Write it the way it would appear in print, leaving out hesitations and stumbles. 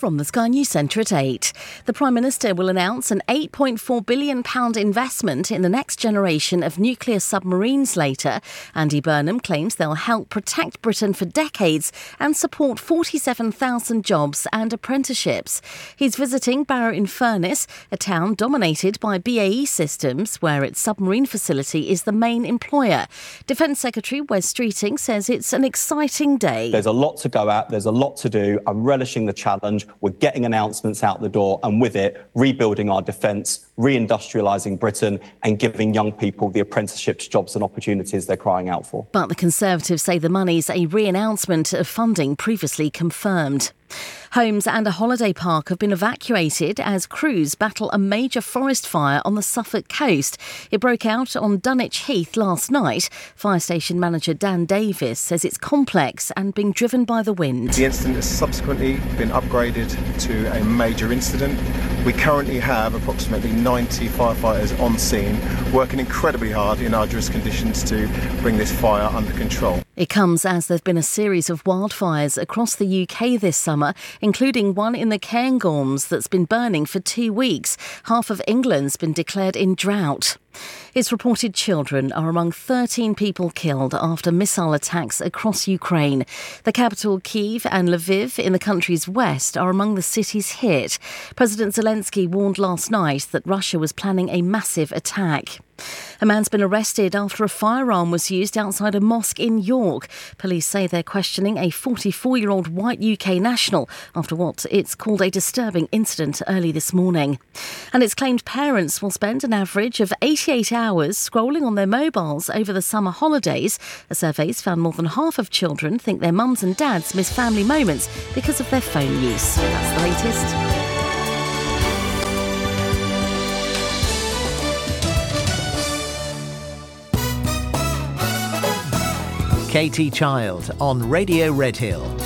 From the Sky News Centre at 8. The Prime Minister will announce an £8.4 billion investment in the next generation of nuclear submarines later. Andy Burnham claims they'll help protect Britain for decades and support 47,000 jobs and apprenticeships. He's visiting Barrow-in-Furness, a town dominated by BAE Systems, where its submarine facility is the main employer. Defence Secretary Wes Streeting says it's an exciting day. There's a lot to go at, there's a lot to do. I'm relishing the challenge. We're getting announcements out the door and with it, rebuilding our defence, reindustrialising Britain and giving young people the apprenticeships, jobs and opportunities they're crying out for. But the Conservatives say the money's a re-announcement of funding previously confirmed. Homes and a holiday park have been evacuated as crews battle a major forest fire on the Suffolk coast. It broke out on Dunwich Heath last night. Fire station manager Dan Davis says it's complex and being driven by the wind. The incident has subsequently been upgraded to a major incident. We currently have approximately 90 firefighters on scene, working incredibly hard in arduous conditions to bring this fire under control. It comes as there's been a series of wildfires across the UK this summer, including one in the Cairngorms that's been burning for 2 weeks. Half of England's been declared in drought. It's reported children are among 13 people killed after missile attacks across Ukraine. The capital, Kyiv, and Lviv in the country's west are among the cities hit. President Zelensky warned last night that Russia was planning a massive attack. A man's been arrested after a firearm was used outside a mosque in York. Police say they're questioning a 44-year-old white UK national after what it's called a disturbing incident early this morning. And it's claimed parents will spend an average of 88 hours scrolling on their mobiles over the summer holidays. A survey's found more than half of children think their mums and dads miss family moments because of their phone use. That's the latest. Katie Child on Radio Redhill.